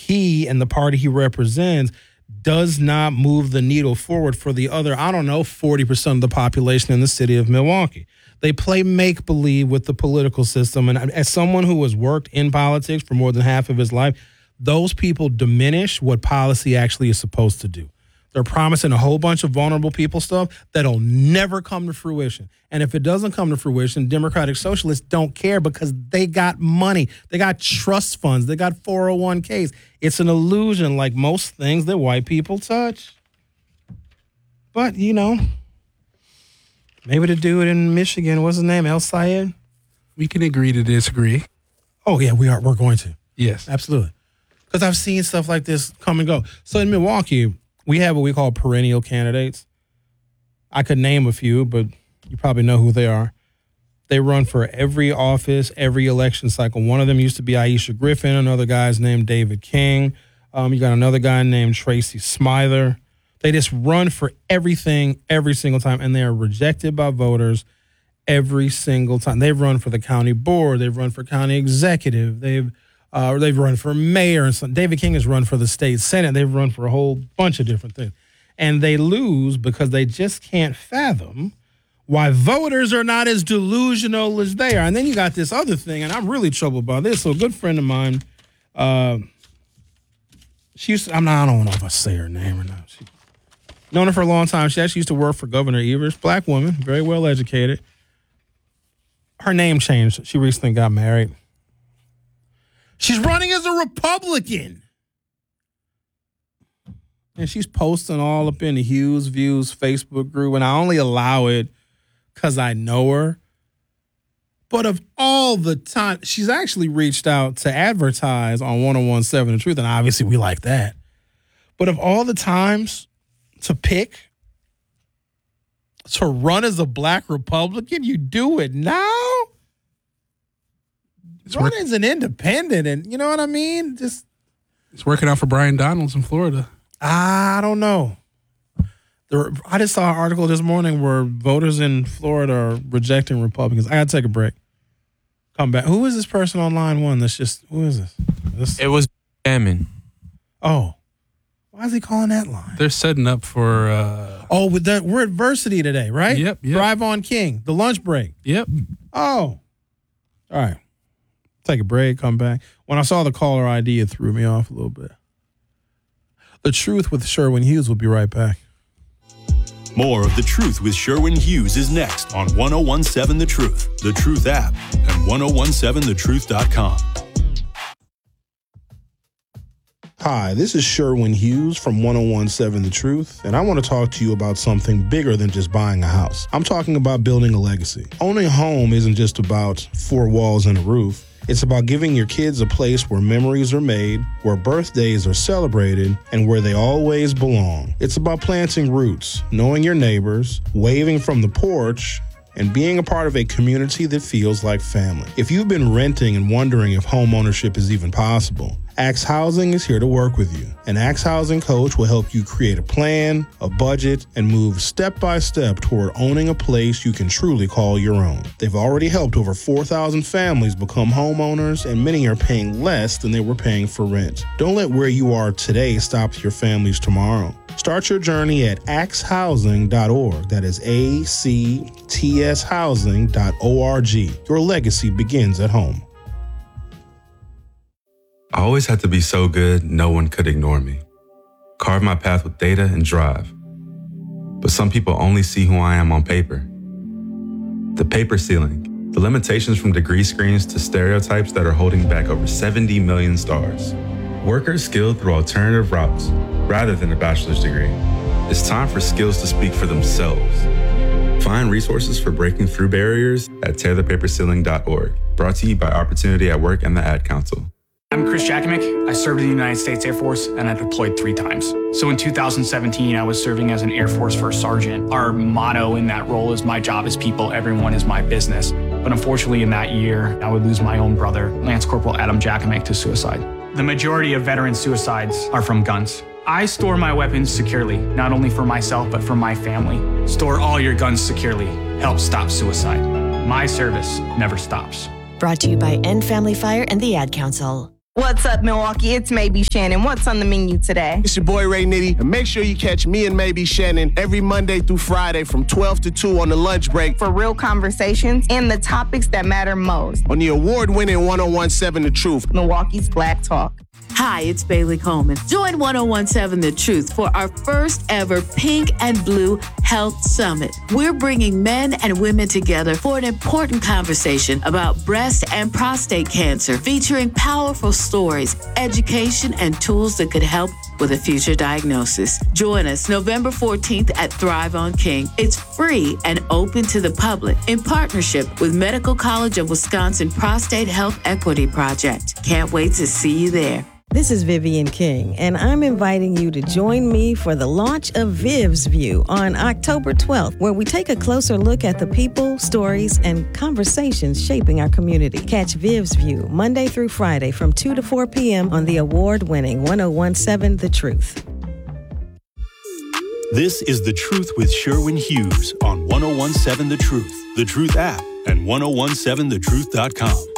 he and the party he represents does not move the needle forward for the other, 40% of the population in the city of Milwaukee. They play make-believe with the political system. And as someone who has worked in politics for more than half of his life, those people diminish what policy actually is supposed to do. They're promising a whole bunch of vulnerable people stuff that'll never come to fruition. And if it doesn't come to fruition, Democratic Socialists don't care because they got money. They got trust funds. They got 401ks. It's an illusion like most things that white people touch. But, maybe the dude in Michigan, what's his name, El Sayed? We can agree to disagree. Oh, yeah, we're going to. Yes. Absolutely. Because I've seen stuff like this come and go. So in Milwaukee, we have what we call perennial candidates. I could name a few, but you probably know who they are. They run for every office, every election cycle. One of them used to be Aisha Griffin. Another guy's named David King. You got another guy named Tracy Smither. They just run for everything every single time, and they are rejected by voters every single time. They've run for the county board. They've run for county executive. They've run for mayor. And David King has run for the state senate. They've run for a whole bunch of different things. And they lose because they just can't fathom why voters are not as delusional as they are. And then you got this other thing, and I'm really troubled by this. So a good friend of mine, she used to, I don't know if I say her name or not. She's known her for a long time. She actually used to work for Governor Evers, black woman, very well educated. Her name changed. She recently got married. She's running as a Republican. And she's posting all up in the Hughes Views Facebook group, and I only allow it because I know her. But of all the time, she's actually reached out to advertise on 101.7 The Truth, and obviously we like that. But of all the times to pick to run as a black Republican, you do it now? Run as an independent, and you know what I mean? It's working out for Brian Donalds in Florida. I don't know. I just saw an article this morning where voters in Florida are rejecting Republicans. I got to take a break. Come back. Who is this person on line one who is this? It was Gammon. Oh. Why is he calling that line? They're setting up for... we're at Versity today, right? Yep. Drive on King, the lunch break. Yep. Oh. All right. Take a break, come back. When I saw the caller ID, it threw me off a little bit. The Truth with Sherwin Hughes will be right back. More of The Truth with Sherwin Hughes is next on 101.7 The Truth, The Truth app, and 1017thetruth.com. Hi, this is Sherwin Hughes from 101.7 The Truth, and I want to talk to you about something bigger than just buying a house. I'm talking about building a legacy. Owning a home isn't just about four walls and a roof. It's about giving your kids a place where memories are made, where birthdays are celebrated, and where they always belong. It's about planting roots, knowing your neighbors, waving from the porch, and being a part of a community that feels like family. If you've been renting and wondering if home ownership is even possible, Axe Housing is here to work with you. An Axe Housing coach will help you create a plan, a budget, and move step by step toward owning a place you can truly call your own. They've already helped over 4,000 families become homeowners, and many are paying less than they were paying for rent. Don't let where you are today stop your families tomorrow. Start your journey at axehousing.org. That is ACTS housing.org. Your legacy begins at home. I always had to be so good, no one could ignore me. Carve my path with data and drive. But some people only see who I am on paper. The paper ceiling, the limitations from degree screens to stereotypes that are holding back over 70 million stars. Workers skilled through alternative routes rather than a bachelor's degree. It's time for skills to speak for themselves. Find resources for breaking through barriers at tearthepaperceiling.org. Brought to you by Opportunity at Work and the Ad Council. I'm Chris Jakovic. I served in the United States Air Force and I deployed 3 times. So in 2017, I was serving as an Air Force First Sergeant. Our motto in that role is my job is people, everyone is my business. But unfortunately in that year, I would lose my own brother, Lance Corporal Adam Jakovic, to suicide. The majority of veteran suicides are from guns. I store my weapons securely, not only for myself, but for my family. Store all your guns securely. Help stop suicide. My service never stops. Brought to you by End Family Fire and the Ad Council. What's up, Milwaukee? It's Maybe Shannon. What's on the menu today? It's your boy Ray Nitty, and make sure you catch me and Maybe Shannon every Monday through Friday from 12 to 2 on the lunch break For real conversations and the topics that matter most. on the award-winning 1017 The Truth. Milwaukee's Black Talk. Hi, it's Bailey Coleman. Join 1017 The Truth for our first ever Pink and Blue Health Summit. We're bringing men and women together for an important conversation about breast and prostate cancer, featuring powerful stories, education, and tools that could help with a future diagnosis. Join us November 14th at Thrive on King. It's free and open to the public in partnership with Medical College of Wisconsin Prostate Health Equity Project. Can't wait to see you there. This is Vivian King, and I'm inviting you to join me for the launch of Viv's View on October 12th, where we take a closer look at the people, stories, and conversations shaping our community. Catch Viv's View Monday through Friday from 2 to 4 p.m. on the award-winning 1017 The Truth. This is The Truth with Sherwin Hughes on 1017 The Truth, The Truth app, and 1017thetruth.com.